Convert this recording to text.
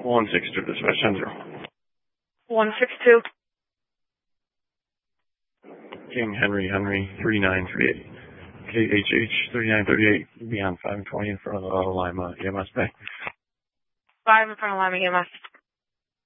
162 dispatch 10-0. 162. King Henry 3938. KHH 3938. Be on 520 in front of the Lima EMS Bay. 5 in front of Lima EMS.